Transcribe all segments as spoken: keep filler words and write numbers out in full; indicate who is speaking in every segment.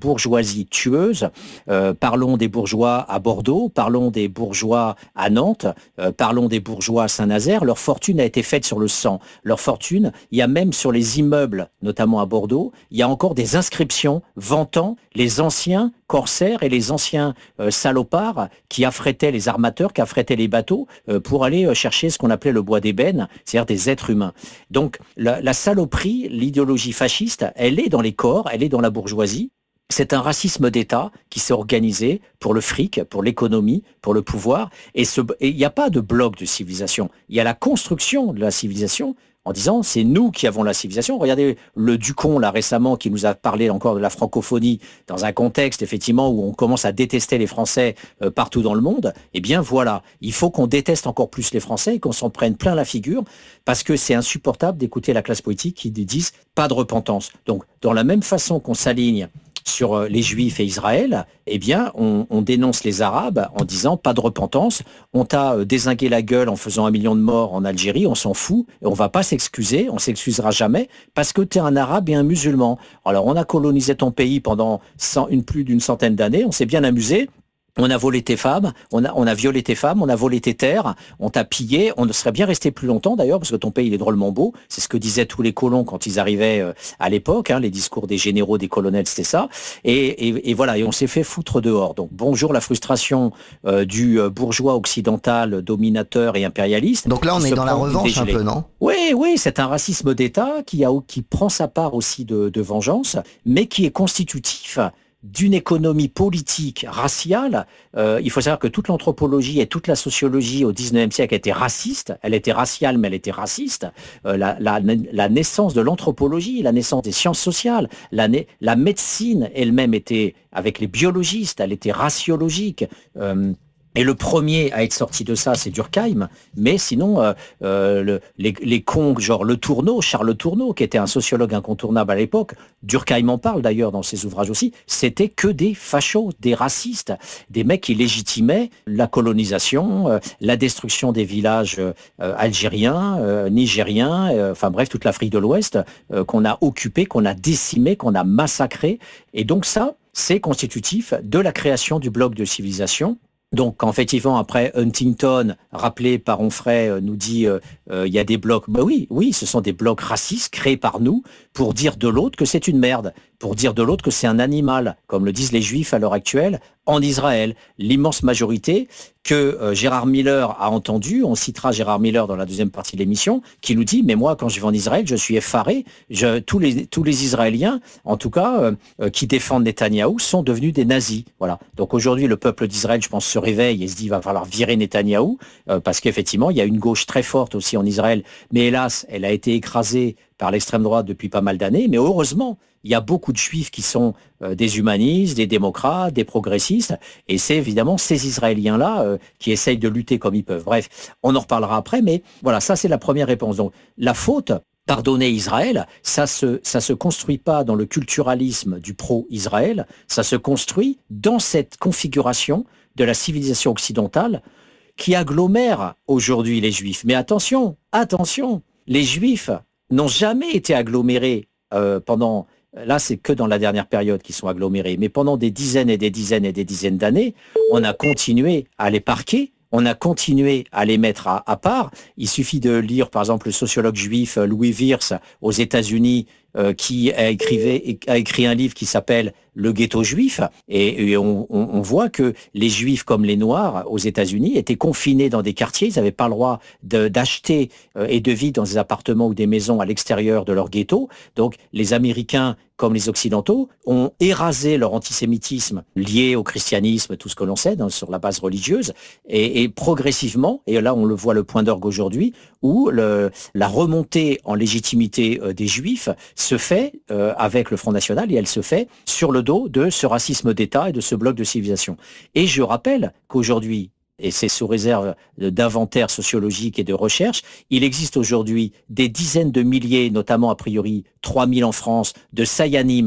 Speaker 1: bourgeoisie tueuse. Euh, parlons des bourgeois à Bordeaux, parlons des bourgeois à Nantes, euh, parlons des bourgeois à Saint-Nazaire. Leur fortune a été faite sur le sang. Leur fortune, il y a même sur les immeubles, notamment à Bordeaux, il y a encore des inscriptions vantant les anciens corsaires et les anciens euh, salopards qui affrétaient les armateurs, qui affrétaient les bateaux euh, pour aller euh, chercher ce qu'on appelait le bois d'ébène, c'est-à-dire des êtres humains. Donc la, la saloperie, l'idéologie fasciste, elle est dans les corps, elle est dans la bourgeoisie. C'est un racisme d'État qui s'est organisé pour le fric, pour l'économie, pour le pouvoir. Et il n'y a pas de bloc de civilisation. Il y a la construction de la civilisation en disant c'est nous qui avons la civilisation. Regardez le Ducon là récemment qui nous a parlé encore de la francophonie dans un contexte effectivement où on commence à détester les Français euh, partout dans le monde. Eh bien voilà, il faut qu'on déteste encore plus les Français et qu'on s'en prenne plein la figure parce que c'est insupportable d'écouter la classe politique qui disent pas de repentance. Donc dans la même façon qu'on s'aligne sur les Juifs et Israël, eh bien, on, on dénonce les Arabes en disant pas de repentance. On t'a dézingué la gueule en faisant un million de morts en Algérie, on s'en fout. Et on va pas s'excuser, on s'excusera jamais parce que tu es un Arabe et un musulman. Alors, on a colonisé ton pays pendant cent, une, plus d'une centaine d'années, on s'est bien amusé. On a volé tes femmes, on a, on a violé tes femmes, on a volé tes terres, on t'a pillé, on ne serait bien resté plus longtemps d'ailleurs, parce que ton pays il est drôlement beau, c'est ce que disaient tous les colons quand ils arrivaient euh, à l'époque, hein, les discours des généraux, des colonels, c'était ça, et, et, et voilà, et on s'est fait foutre dehors. Donc bonjour la frustration euh, du euh, bourgeois occidental, dominateur et impérialiste.
Speaker 2: Donc là on est dans la revanche un peu, non ?
Speaker 1: Oui, oui, c'est un racisme d'État qui, a, qui prend sa part aussi de, de vengeance, mais qui est constitutif d'une économie politique raciale. Euh, il faut savoir que toute l'anthropologie et toute la sociologie au dix-neuvième siècle était raciste. Elle était raciale, mais elle était raciste. Euh, la, la, la naissance de l'anthropologie, la naissance des sciences sociales, la, la médecine elle-même était, avec les biologistes, elle était raciologique. Euh, Et le premier à être sorti de ça, c'est Durkheim. Mais sinon, euh, euh, le, les, les cons, genre Le Tourneau, Charles Le Tourneau, qui était un sociologue incontournable à l'époque, Durkheim en parle d'ailleurs dans ses ouvrages aussi, c'était que des fachos, des racistes, des mecs qui légitimaient la colonisation, euh, la destruction des villages euh, algériens, euh, nigériens, euh, enfin bref, toute l'Afrique de l'Ouest, euh, qu'on a occupé, qu'on a décimé, qu'on a massacré. Et donc ça, c'est constitutif de la création du bloc de civilisation. Donc, quand effectivement, après Huntington, rappelé par Onfray, euh, nous dit euh, euh, il y a des blocs. Ben oui, oui, ce sont des blocs racistes créés par nous pour dire de l'autre que c'est une merde, pour dire de l'autre que c'est un animal, comme le disent les Juifs à l'heure actuelle en Israël. L'immense majorité que euh, Gérard Miller a entendu, on citera Gérard Miller dans la deuxième partie de l'émission, qui nous dit, mais moi, quand je vais en Israël, je suis effaré. Je, tous, les, tous les Israéliens, en tout cas, euh, euh, qui défendent Netanyahou, sont devenus des nazis. Voilà. Donc aujourd'hui, le peuple d'Israël, je pense, se réveille et se dit, il va falloir virer Netanyahou, euh, parce qu'effectivement, il y a une gauche très forte aussi en Israël, mais hélas, elle a été écrasée par l'extrême droite depuis pas mal d'années, mais heureusement, il y a beaucoup de juifs qui sont euh, des humanistes, des démocrates, des progressistes, et c'est évidemment ces Israéliens-là euh, qui essayent de lutter comme ils peuvent. Bref, on en reparlera après, mais voilà, ça c'est la première réponse. Donc, la faute, pardonner Israël, ça se, ça se construit pas dans le culturalisme du pro-Israël, ça se construit dans cette configuration de la civilisation occidentale qui agglomère aujourd'hui les juifs. Mais attention, attention, les juifs n'ont jamais été agglomérés euh, pendant... Là, c'est que dans la dernière période qu'ils sont agglomérés. Mais pendant des dizaines et des dizaines et des dizaines d'années, on a continué à les parquer, on a continué à les mettre à, à part. Il suffit de lire, par exemple, le sociologue juif Louis Wirtz aux États-Unis, euh, qui a, écrivé, a écrit un livre qui s'appelle Le ghetto juif, et, et on, on, on voit que les juifs comme les noirs aux États-Unis étaient confinés dans des quartiers, ils n'avaient pas le droit de, d'acheter euh, et de vivre dans des appartements ou des maisons à l'extérieur de leur ghetto. Donc les Américains comme les Occidentaux ont érasé leur antisémitisme lié au christianisme, tout ce que l'on sait, hein, sur la base religieuse, et, et progressivement, et là on le voit le point d'orgue aujourd'hui, où le, la remontée en légitimité euh, des Juifs se fait euh, avec le Front National, et elle se fait sur le dos de ce racisme d'État et de ce bloc de civilisation. Et je rappelle qu'aujourd'hui, et c'est sous réserve d'inventaire sociologique et de recherche, il existe aujourd'hui des dizaines de milliers, notamment a priori trois mille en France, de Sayanim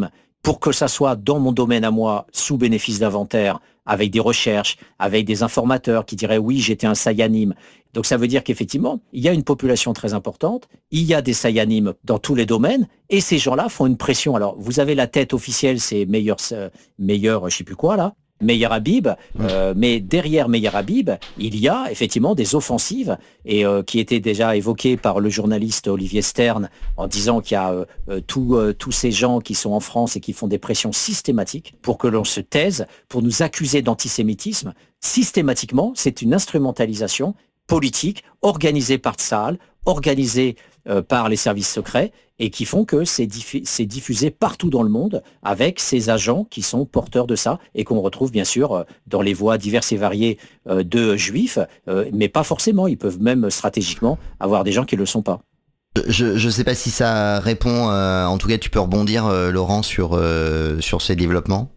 Speaker 1: pour que ça soit dans mon domaine à moi, sous bénéfice d'inventaire, avec des recherches, avec des informateurs qui diraient oui, j'étais un Sayanim. Donc ça veut dire qu'effectivement, il y a une population très importante, il y a des Sayanim dans tous les domaines, et ces gens-là font une pression. Alors, vous avez la tête officielle, c'est meilleur, meilleur, je sais plus quoi là, Meir Habib, euh, mais derrière Meir Habib, il y a effectivement des offensives et euh, qui étaient déjà évoquées par le journaliste Olivier Stern en disant qu'il y a euh, tout, euh, tous ces gens qui sont en France et qui font des pressions systématiques pour que l'on se taise, pour nous accuser d'antisémitisme. Systématiquement, c'est une instrumentalisation politique organisée par Tsahal, organisée euh, par les services secrets et qui font que c'est, diffu- c'est diffusé partout dans le monde avec ces agents qui sont porteurs de ça et qu'on retrouve bien sûr dans les voies diverses et variées euh, de juifs, euh, mais pas forcément, ils peuvent même stratégiquement avoir des gens qui ne le sont pas.
Speaker 2: Je ne sais pas si ça répond, euh, en tout cas tu peux rebondir euh, Laurent sur, euh, sur ces développements.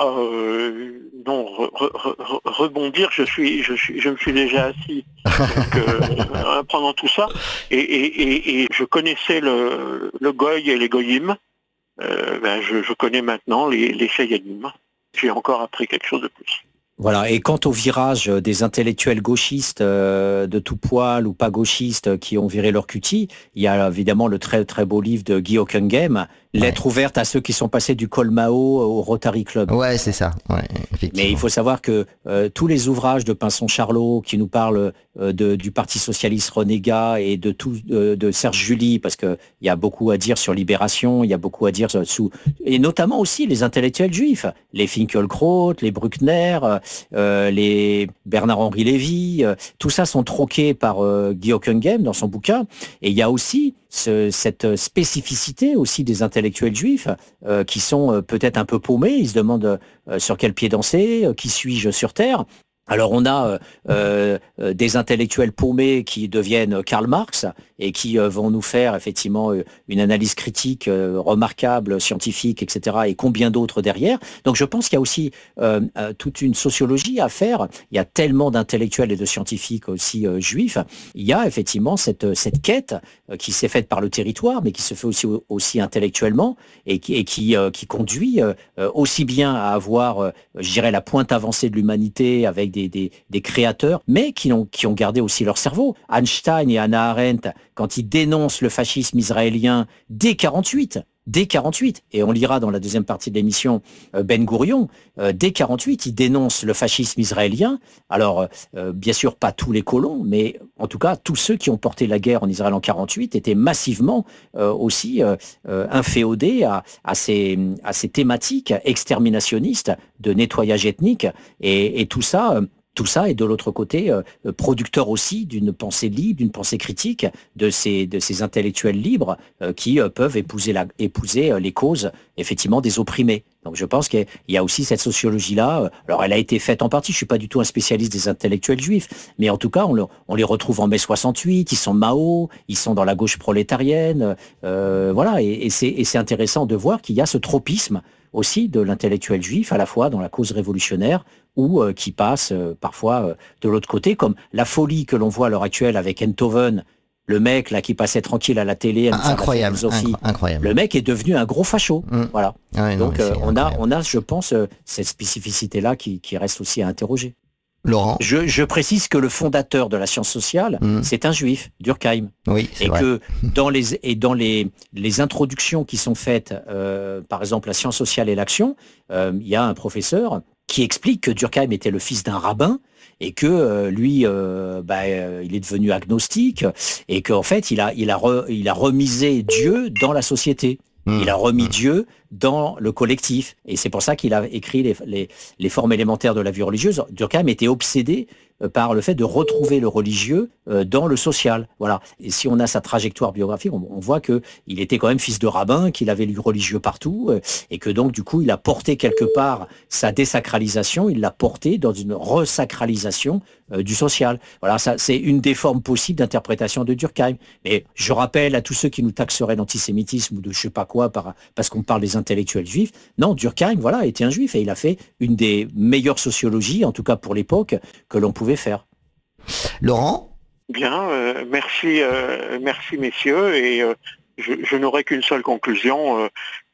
Speaker 3: Euh, non, re, re, re, rebondir, je suis, je suis, je me suis déjà assis donc, euh, pendant tout ça, et, et, et, et je connaissais le, le goy et les goyim. Euh, ben je, je connais maintenant les, les sayanim. J'ai encore appris quelque chose de plus.
Speaker 1: Voilà. Et quant au virage des intellectuels gauchistes euh, de tout poil ou pas gauchistes qui ont viré leur cutie, il y a évidemment le très très beau livre de Guy Hockenheim, Lettre ouais. ouverte à ceux qui sont passés du Colmao au Rotary Club.
Speaker 2: Ouais, c'est ça. Ouais, effectivement.
Speaker 1: Mais il faut savoir que euh, tous les ouvrages de Pinson-Charlot qui nous parlent euh, de, du Parti socialiste renégat et de tout euh, de Serge July, parce que il y a beaucoup à dire sur Libération, il y a beaucoup à dire sous et notamment aussi les intellectuels juifs, les Finkielkraut, les Bruckner, euh, les Bernard-Henri Lévy, euh, tout ça sont troqués par euh, Guy Hockenheim dans son bouquin. Et il y a aussi ce, cette spécificité aussi des intellectuels juifs euh, qui sont euh, peut-être un peu paumés. Ils se demandent euh, sur quel pied danser, euh, qui suis-je sur Terre. Alors on a euh, euh, des intellectuels paumés qui deviennent Karl Marx et qui euh, vont nous faire effectivement une analyse critique euh, remarquable, scientifique, et cetera. Et combien d'autres derrière. Donc je pense qu'il y a aussi euh, euh, toute une sociologie à faire. Il y a tellement d'intellectuels et de scientifiques aussi euh, juifs. Il y a effectivement cette, cette quête euh, qui s'est faite par le territoire, mais qui se fait aussi, aussi intellectuellement et qui, et qui, euh, qui conduit euh, aussi bien à avoir, euh, je dirais, la pointe avancée de l'humanité avec des Des, des, des créateurs, mais qui ont, qui ont gardé aussi leur cerveau. Einstein et Hannah Arendt, quand ils dénoncent le fascisme israélien dès quarante-huit, dès quarante-huit, et on lira dans la deuxième partie de l'émission euh, Ben Gourion, euh, dès quarante-huit, ils dénoncent le fascisme israélien. Alors, euh, bien sûr, pas tous les colons, mais en tout cas, tous ceux qui ont porté la guerre en Israël en quarante-huit étaient massivement euh, aussi euh, euh, inféodés à, à, ces, à ces thématiques exterminationnistes de nettoyage ethnique, et, et tout ça... Euh, Tout ça est de l'autre côté euh, producteur aussi d'une pensée libre, d'une pensée critique de ces, de ces intellectuels libres euh, qui euh, peuvent épouser, la, épouser euh, les causes effectivement des opprimés. Donc je pense qu'il y a aussi cette sociologie-là. Alors elle a été faite en partie, je suis pas du tout un spécialiste des intellectuels juifs, mais en tout cas on, le, on les retrouve en mai soixante-huit, ils sont Mao, ils sont dans la gauche prolétarienne, euh, voilà, et, et, c'est, et c'est intéressant de voir qu'il y a ce tropisme aussi de l'intellectuel juif, à la fois dans la cause révolutionnaire, ou euh, qui passe euh, parfois euh, de l'autre côté, comme la folie que l'on voit à l'heure actuelle avec Enthoven, le mec là qui passait tranquille à la télé, à
Speaker 2: incroyable, incro- incroyable.
Speaker 1: Le mec est devenu un gros facho, mmh. voilà.
Speaker 2: Ouais, non,
Speaker 1: Donc euh, on a, on a, je pense, euh, cette spécificité là qui, qui reste aussi à interroger.
Speaker 2: Laurent.
Speaker 1: Je, je précise que le fondateur de la science sociale, mmh. c'est un juif, Durkheim.
Speaker 2: Oui, c'est
Speaker 1: et
Speaker 2: vrai.
Speaker 1: que dans les et dans les les introductions qui sont faites, euh, par exemple la science sociale et l'action, euh, il y a un professeur qui explique que Durkheim était le fils d'un rabbin et que euh, lui, euh, bah, euh, il est devenu agnostique et qu'en fait, il a il a re, il a remisé Dieu dans la société. Mmh. Il a remis mmh. Dieu dans le collectif. Et c'est pour ça qu'il a écrit les, les, les formes élémentaires de la vie religieuse. Durkheim était obsédé par le fait de retrouver le religieux dans le social. Voilà. Et si on a sa trajectoire biographique, on, on voit que il était quand même fils de rabbin, qu'il avait lu religieux partout, et que donc, du coup, il a porté quelque part sa désacralisation, il l'a porté dans une resacralisation euh, du social. Voilà, ça, c'est une des formes possibles d'interprétation de Durkheim. Mais je rappelle à tous ceux qui nous taxeraient d'antisémitisme ou de je sais pas quoi par, parce qu'on parle des intellectuels juifs, non, Durkheim, voilà, était un juif et il a fait une des meilleures sociologies, en tout cas pour l'époque, que l'on pouvait faire.
Speaker 2: Laurent ?
Speaker 3: Bien, euh, merci, euh, merci messieurs, et euh, je, je n'aurai qu'une seule conclusion. Euh,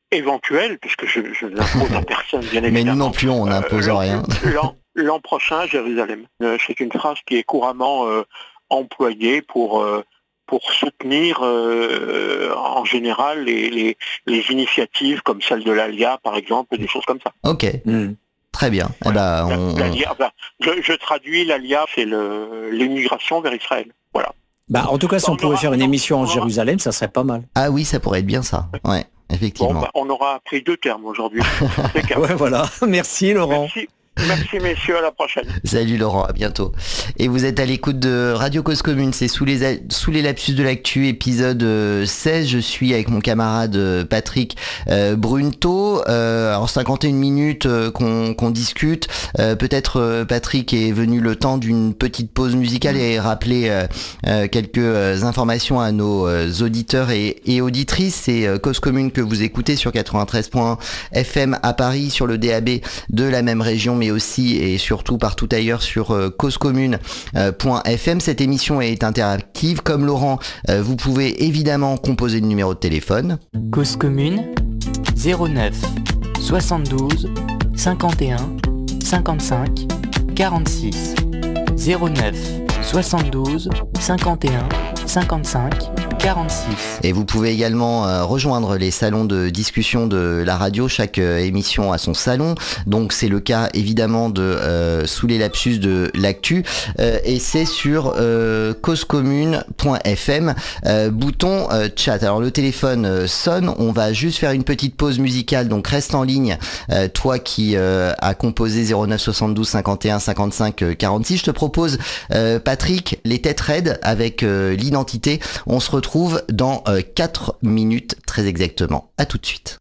Speaker 3: éventuelle, puisque je, je n'impose à personne, bien évidemment.
Speaker 2: Mais nous non plus, on n'impose
Speaker 3: euh,
Speaker 2: rien.
Speaker 3: L'an, l'an prochain, Jérusalem. Euh, c'est une phrase qui est couramment euh, employée pour, euh, pour soutenir euh, en général les, les, les initiatives comme celle de l'A L I A, par exemple, des choses comme ça.
Speaker 2: Ok. Mm. Très bien.
Speaker 3: Voilà.
Speaker 2: Eh ben, on...
Speaker 3: L'A L I A, ben, je, je traduis l'A L I A, c'est le, l'émigration vers Israël. Voilà.
Speaker 1: Bah, en tout cas, si on, on pouvait aura, faire une émission en
Speaker 3: aura...
Speaker 1: Jérusalem, ça serait pas mal.
Speaker 2: Ah oui, ça pourrait être bien ça. Ouais, effectivement.
Speaker 3: Bon, bah, on aura appris deux termes aujourd'hui.
Speaker 1: Ouais, voilà. Merci Laurent.
Speaker 3: Merci. Merci messieurs, à la prochaine.
Speaker 2: Salut Laurent, à bientôt. Et vous êtes à l'écoute de Radio Cause Commune, c'est sous les, sous les lapsus de l'actu, épisode seize. Je suis avec mon camarade Patrick euh, Brunto. Euh, alors cinquante et une minutes euh, qu'on, qu'on discute. Euh, peut-être euh, Patrick est venu le temps d'une petite pause musicale et rappeler euh, euh, quelques informations à nos euh, auditeurs et, et auditrices. C'est euh, Cause Commune que vous écoutez sur quatre-vingt-treize point un F M à Paris, sur le D A B de la même région, mais aussi et surtout partout ailleurs sur euh, cause commune point F M. Cette émission est interactive. Comme Laurent, euh, vous pouvez évidemment composer le numéro de téléphone.
Speaker 4: Cause commune zéro neuf soixante-douze cinquante et un cinquante-cinq quarante-six zéro neuf soixante-douze cinquante et un cinquante-cinq quarante-six.
Speaker 2: Et vous pouvez également euh, rejoindre les salons de discussion de la radio. Chaque euh, émission a son salon. Donc c'est le cas évidemment de euh, Sous les lapsus de l'actu. Euh, et c'est sur euh, cause commune point F M, euh, bouton euh, chat. Alors le téléphone euh, sonne. On va juste faire une petite pause musicale. Donc reste en ligne. Euh, toi qui euh, as composé zéro neuf soixante-douze cinquante et un cinquante-cinq quarante-six. Je te propose, euh, Patrick, les têtes raides avec euh, l'identité. On se retrouve dans euh, quatre minutes très exactement. À tout de suite.